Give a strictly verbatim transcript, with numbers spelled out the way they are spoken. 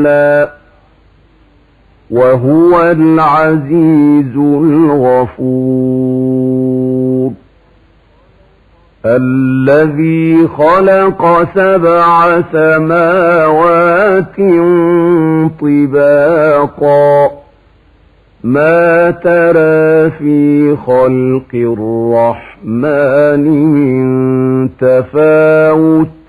وهو العزيز الغفور الذي خلق سبع سماوات طباقا ما ترى في خلق الرحمن من تفاوت